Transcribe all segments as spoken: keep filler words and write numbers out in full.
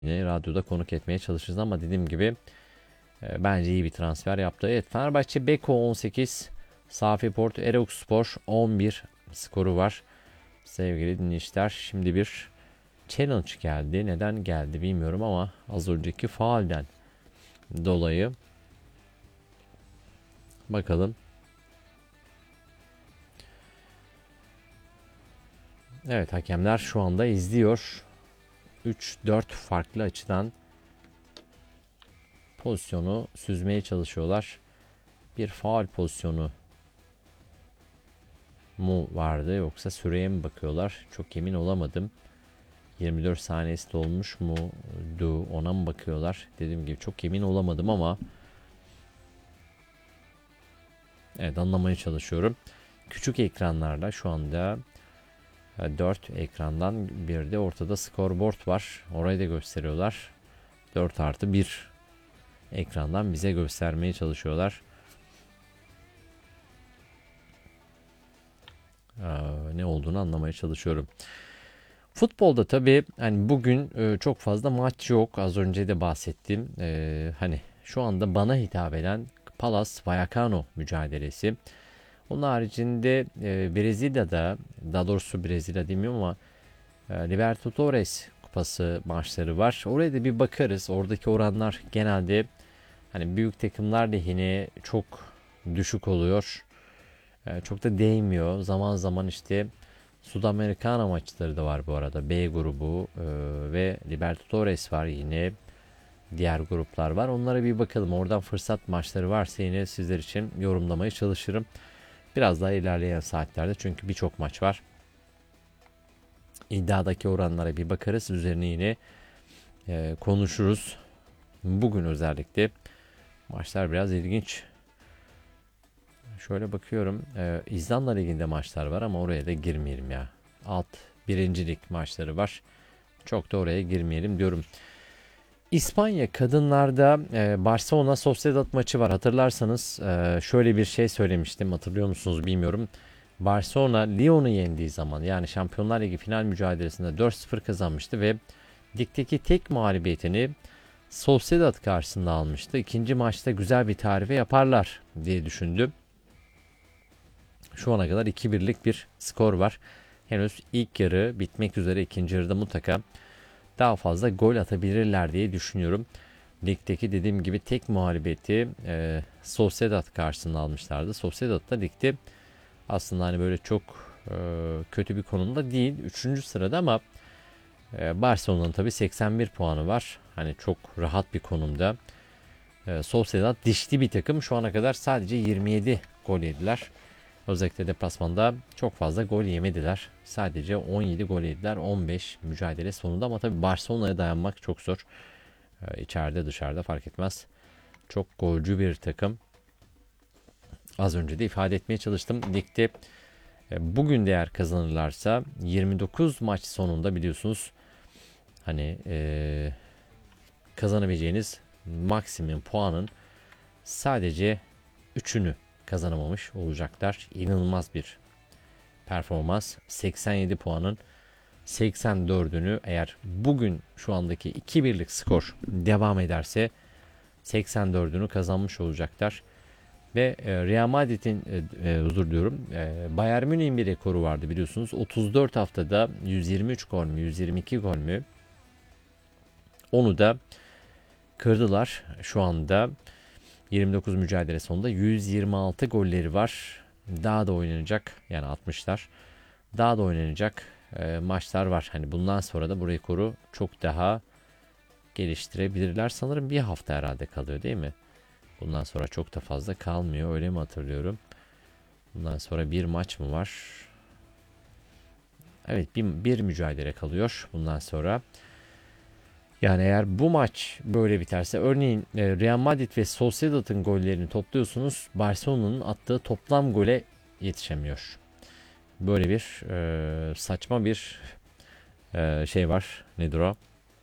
Yine radyoda konuk etmeye çalışırız ama dediğim gibi e, bence iyi bir transfer yaptı. Evet, Fenerbahçe Beko on sekiz, Safi Porto Erokspor on bir skoru var. Sevgili dinleyiciler, şimdi bir challenge geldi. Neden geldi bilmiyorum ama az önceki faalden dolayı. Bakalım. Evet, hakemler şu anda izliyor. üç dört farklı açıdan pozisyonu süzmeye çalışıyorlar. Bir faul pozisyonu mu vardı yoksa süreye mi bakıyorlar? Çok emin olamadım. yirmi dört saniyesi dolmuş muydu, ona mı bakıyorlar? Dediğim gibi çok emin olamadım ama evet, anlamaya çalışıyorum. Küçük ekranlarda şu anda dört ekrandan bir de ortada scoreboard var. Orayı da gösteriyorlar. dört artı bir ekrandan bize göstermeye çalışıyorlar. Ee, ne olduğunu anlamaya çalışıyorum. Futbolda tabii hani bugün e, çok fazla maç yok. Az önce de bahsettim. E, hani şu anda bana hitap eden Palace Vallecano mücadelesi. Onun haricinde e, Brezilya'da, daha doğrusu Brezilya demiyorum ama e, Libertadores Kupası maçları var. Oraya da bir bakarız. Oradaki oranlar genelde hani büyük takımlar lehine çok düşük oluyor. E, çok da değmiyor. Zaman zaman işte Sudamericana maçları da var bu arada. B grubu e, ve Libertadores var yine. Diğer gruplar var. Onlara bir bakalım. Oradan fırsat maçları varsa yine sizler için yorumlamaya çalışırım. Biraz daha ilerleyen saatlerde çünkü birçok maç var. İddiadaki oranlara bir bakarız. Üzerine yine e, konuşuruz. Bugün özellikle maçlar biraz ilginç. Şöyle bakıyorum. E, İzlanda Ligi'nde maçlar var ama oraya da girmeyelim ya. Alt birincilik maçları var. Çok da oraya girmeyelim diyorum. İspanya kadınlarda e, Barcelona Sociedad maçı var. Hatırlarsanız e, şöyle bir şey söylemiştim. Hatırlıyor musunuz bilmiyorum. Barcelona Lyon'u yendiği zaman, yani Şampiyonlar Ligi final mücadelesinde dört sıfır kazanmıştı ve ligdeki tek mağlubiyetini Sociedad karşısında almıştı. İkinci maçta güzel bir tarife yaparlar diye düşündüm. Şu ana kadar iki birlik bir skor var. Henüz ilk yarı bitmek üzere, ikinci yarıda mutlaka daha fazla gol atabilirler diye düşünüyorum. Ligdeki dediğim gibi tek mağlubiyeti e, Sociedad karşısında almışlardı. Sociedad da ligde aslında hani böyle çok e, kötü bir konumda değil. Üçüncü sırada ama e, Barcelona'nın tabii seksen bir puanı var. Hani çok rahat bir konumda. E, Sociedad dişli bir takım. Şu ana kadar sadece yirmi yedi gol yediler. Özellikle deplasmanda çok fazla gol yemediler. Sadece on yedi gol yediler on beş mücadele sonunda ama tabii Barcelona'ya dayanmak çok zor. Ee, içeride dışarıda fark etmez. Çok golcü bir takım. Az önce de ifade etmeye çalıştım. Ligde e, bugün de eğer kazanırlarsa yirmi dokuz maç sonunda biliyorsunuz hani e, kazanabileceğiniz maksimum puanın sadece üçünü kazanamamış olacaklar. İnanılmaz bir performans. seksen yedi puanın seksen dördünü eğer bugün şu andaki iki birlik skor devam ederse seksen dördünü kazanmış olacaklar. Ve e, Real Madrid'in e, e, özür diliyorum e, Bayern Münih'in bir rekoru vardı biliyorsunuz. otuz dört haftada yüz yirmi üç gol mü yüz yirmi iki gol mü, onu da kırdılar. Şu anda yirmi dokuz mücadele sonunda yüz yirmi altı golleri var. Daha da oynanacak, yani altmışlar. Daha da oynanacak e, maçlar var. Hani bundan sonra da bu rekoru çok daha geliştirebilirler. Sanırım bir hafta herhalde kalıyor değil mi? Bundan sonra çok da fazla kalmıyor. Öyle mi hatırlıyorum? Bundan sonra bir maç mı var? Evet, bir, bir mücadele kalıyor bundan sonra. Yani eğer bu maç böyle biterse, örneğin e, Real Madrid ve Sociedad'ın gollerini topluyorsunuz. Barcelona'nın attığı toplam gole yetişemiyor. Böyle bir e, saçma bir e, şey var. Nedir o?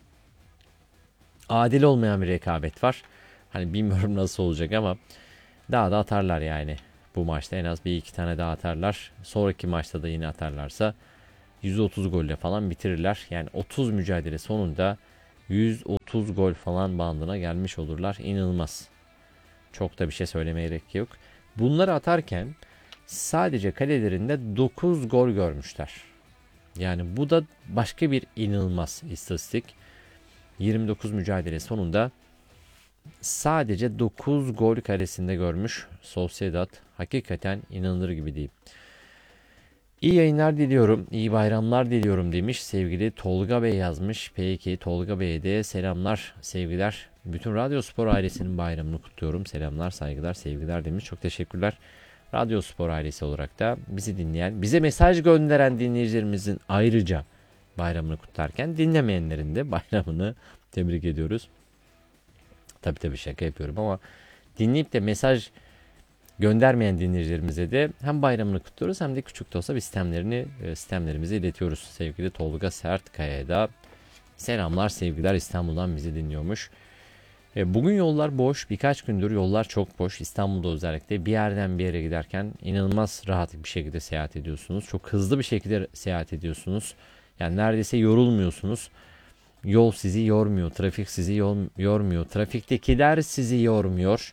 Adil olmayan bir rekabet var. Hani bilmiyorum nasıl olacak ama daha da atarlar yani. Bu maçta en az bir iki tane daha atarlar. Sonraki maçta da yine atarlarsa yüz otuz golle falan bitirirler. Yani otuz mücadele sonunda yüz otuz gol falan bandına gelmiş olurlar. İnanılmaz. Çok da bir şey söylemeye gerek yok. Bunları atarken sadece kalelerinde dokuz gol görmüşler. Yani bu da başka bir inanılmaz istatistik. yirmi dokuz mücadele sonunda sadece dokuz gol karesinde görmüş Sociedad. Hakikaten inanılır gibi değil. İyi yayınlar diliyorum, iyi bayramlar diliyorum demiş sevgili Tolga Bey yazmış. Peki Tolga Bey'e de selamlar, sevgiler. Bütün Radyo Spor ailesinin bayramını kutluyorum. Selamlar, saygılar, sevgiler demiş. Çok teşekkürler. Radyo Spor ailesi olarak da bizi dinleyen, bize mesaj gönderen dinleyicilerimizin ayrıca bayramını kutlarken dinlemeyenlerin de bayramını tebrik ediyoruz. Tabii tabii şaka yapıyorum ama dinleyip de mesaj göndermeyen dinleyicilerimize de hem bayramını kutluyoruz hem de küçük de olsa bir sistemlerini, sistemlerimizi iletiyoruz. Sevgili Tolga Sertkaya'ya da selamlar, sevgiler, İstanbul'dan bizi dinliyormuş. Bugün yollar boş. Birkaç gündür yollar çok boş. İstanbul'da özellikle bir yerden bir yere giderken inanılmaz rahat bir şekilde seyahat ediyorsunuz. Çok hızlı bir şekilde seyahat ediyorsunuz. Yani neredeyse yorulmuyorsunuz. Yol sizi yormuyor. Trafik sizi yormuyor. Trafiktekiler sizi yormuyor.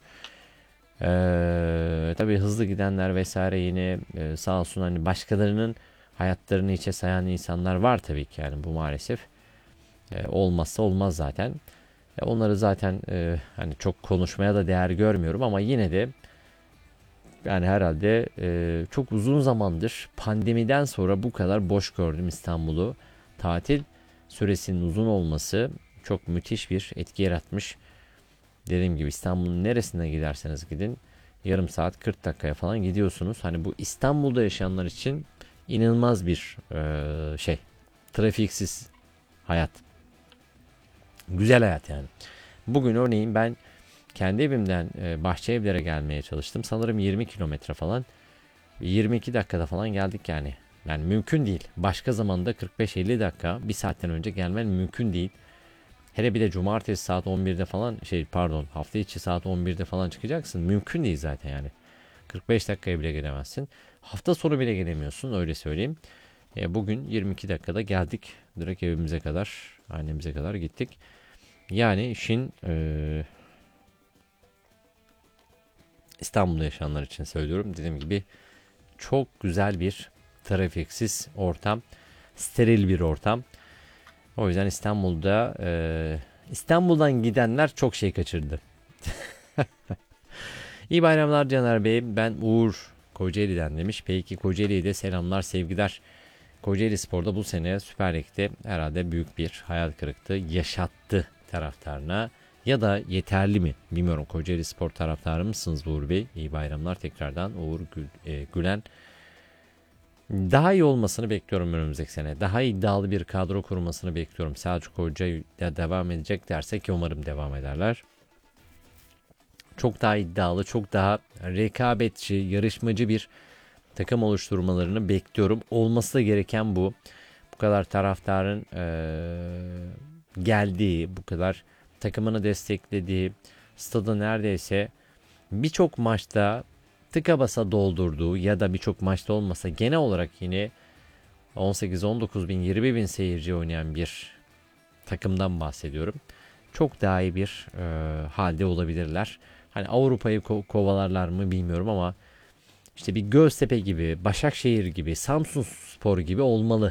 Ee, tabii hızlı gidenler vesaire yine e, sağ olsun hani başkalarının hayatlarını içe sayan insanlar var tabii ki, yani bu maalesef e, olmazsa olmaz zaten. E, onları zaten e, hani çok konuşmaya da değer görmüyorum ama yine de yani herhalde e, çok uzun zamandır pandemiden sonra bu kadar boş gördüm İstanbul'u. Tatil süresinin uzun olması çok müthiş bir etki yaratmış. Dediğim gibi İstanbul'un neresine giderseniz gidin yarım saat kırk dakikaya falan gidiyorsunuz. Hani bu İstanbul'da yaşayanlar için inanılmaz bir e, şey. Trafiksiz hayat. Güzel hayat yani. Bugün örneğin ben kendi evimden e, Bahçeevler'e gelmeye çalıştım. Sanırım yirmi kilometre falan. yirmi iki dakikada falan geldik yani. Yani mümkün değil. Başka zamanda kırk beş elli dakika, bir saatten önce gelmen mümkün değil. Hele bir de cumartesi saat on birde falan şey pardon hafta içi saat on birde falan çıkacaksın. Mümkün değil zaten yani. kırk beş dakikaya bile gelemezsin. Hafta sonu bile gelemiyorsun, öyle söyleyeyim. E, bugün yirmi iki dakikada geldik. Direkt evimize kadar, annemize kadar gittik. Yani işin e, İstanbul'da yaşayanlar için söylüyorum. Dediğim gibi çok güzel bir trafiksiz ortam. Steril bir ortam. O yüzden İstanbul'da e, İstanbul'dan gidenler çok şey kaçırdı. İyi bayramlar Caner Bey. Ben Uğur Kocaeli'den demiş. Peki Kocaeli'ye de selamlar, sevgiler. Kocaeli Spor'da bu sene Süper Lig'de herhalde büyük bir hayal kırıklığı yaşattı taraftarına. Ya da yeterli mi? Bilmiyorum. Kocaeli Spor taraftarı mısınız Uğur Bey? İyi bayramlar tekrardan Uğur Gül, e, Gülen. Daha iyi olmasını bekliyorum önümüzdeki sene. Daha iddialı bir kadro kurmasını bekliyorum. Selçuk Hoca ile devam edecek dersek ki umarım devam ederler. Çok daha iddialı, çok daha rekabetçi, yarışmacı bir takım oluşturmalarını bekliyorum. Olması da gereken bu. Bu kadar taraftarın ee, geldiği, bu kadar takımını desteklediği, stadı neredeyse birçok maçta tıka basa doldurduğu ya da birçok maçta olmasa genel olarak yine on sekiz on dokuz bin yirmi bin seyirci oynayan bir takımdan bahsediyorum. Çok daha iyi bir e, halde olabilirler. Hani Avrupa'yı ko- kovalarlar mı bilmiyorum ama işte bir Göztepe gibi, Başakşehir gibi, Samsunspor gibi olmalı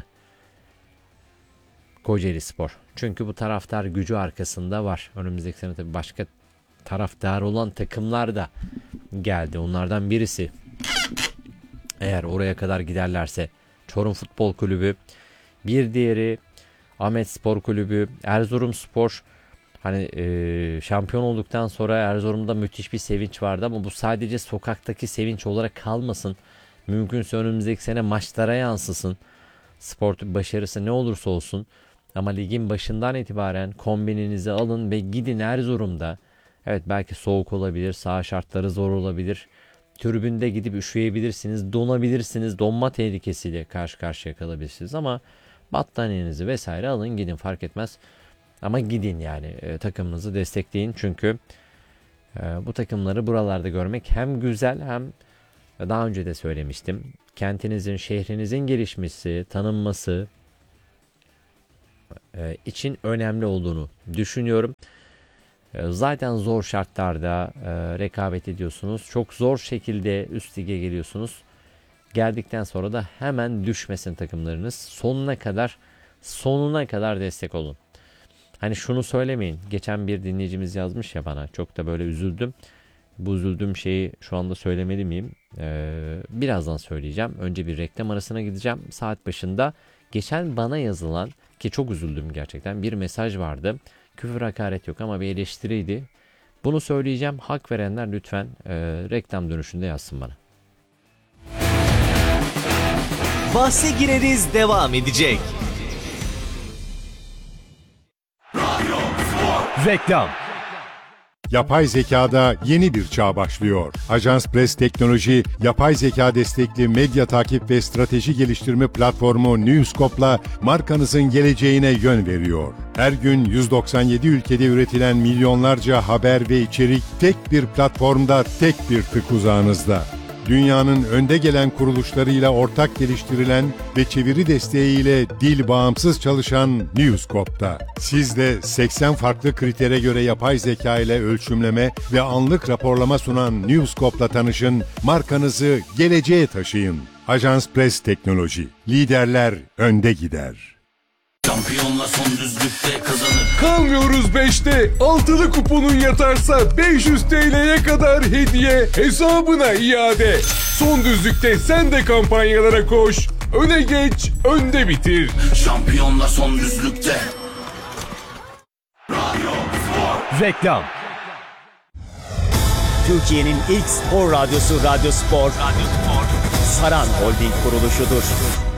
Kocaeli Spor. Çünkü bu taraftar gücü arkasında var. Önümüzdeki sene tabii başka taraftar olan takımlar da geldi. Onlardan birisi eğer oraya kadar giderlerse Çorum Futbol Kulübü, bir diğeri Ahmet Spor Kulübü, Erzurumspor. Hani e, şampiyon olduktan sonra Erzurum'da müthiş bir sevinç vardı ama bu sadece sokaktaki sevinç olarak kalmasın. Mümkünse önümüzdeki sene maçlara yansısın. Spor başarısı ne olursa olsun. Ama ligin başından itibaren kombininizi alın ve gidin Erzurum'da. Evet belki soğuk olabilir, saha şartları zor olabilir. Tribünde gidip üşüyebilirsiniz, donabilirsiniz, donma tehlikesiyle karşı karşıya kalabilirsiniz ama battaniyenizi vesaire alın gidin, fark etmez. Ama gidin yani e, takımınızı destekleyin çünkü e, bu takımları buralarda görmek hem güzel hem daha önce de söylemiştim. Kentinizin, şehrinizin gelişmesi, tanınması e, için önemli olduğunu düşünüyorum. E, zaten zor şartlarda e, rekabet ediyorsunuz. Çok zor şekilde üst lige geliyorsunuz. Geldikten sonra da hemen düşmesin takımlarınız. Sonuna kadar sonuna kadar destek olun. Hani şunu söylemeyin. Geçen bir dinleyicimiz yazmış ya bana. Çok da böyle üzüldüm. Bu üzüldüğüm şeyi şu anda söylemeli miyim? Ee, birazdan söyleyeceğim. Önce bir reklam arasına gideceğim. Saat başında geçen bana yazılan, ki çok üzüldüm gerçekten, bir mesaj vardı. Küfür hakaret yok ama bir eleştiriydi. Bunu söyleyeceğim. Hak verenler lütfen e, reklam dönüşünde yazsın bana. Bahse gireriz devam edecek. Reklam. Yapay zekada yeni bir çağ başlıyor. Ajans Press Teknoloji, yapay zeka destekli medya takip ve strateji geliştirme platformu Newscope'la markanızın geleceğine yön veriyor. Her gün yüz doksan yedi ülkede üretilen milyonlarca haber ve içerik tek bir platformda, tek bir tık uzağınızda. Dünyanın önde gelen kuruluşlarıyla ortak geliştirilen ve çeviri desteğiyle dil bağımsız çalışan Newscope'da. Siz de seksen farklı kritere göre yapay zeka ile ölçümleme ve anlık raporlama sunan Newscope'la tanışın, markanızı geleceğe taşıyın. Ajans Press Teknoloji, liderler önde gider. Şampiyonla son düzlükte kazanır. Kalmıyoruz beşte. Altılı kuponun yatarsa beş yüz T L'ye kadar hediye hesabına iade. Son düzlükte sen de kampanyalara koş. Öne geç, önde bitir. Şampiyonla son düzlükte. Reklam. Türkiye'nin ilk spor radyosu Radyo Spor, Radyo Spor. Saran Holding kuruluşudur.